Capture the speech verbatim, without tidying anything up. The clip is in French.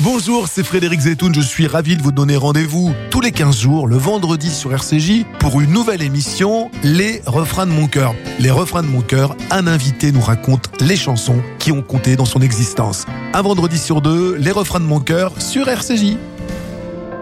Bonjour, c'est Frédéric Zetoun, je suis ravi de vous donner rendez-vous tous les quinze jours, le vendredi sur R C J, pour une nouvelle émission, Les Refrains de mon cœur. Les Refrains de mon cœur, un invité nous raconte les chansons qui ont compté dans son existence. Un vendredi sur deux, Les Refrains de mon cœur sur R C J.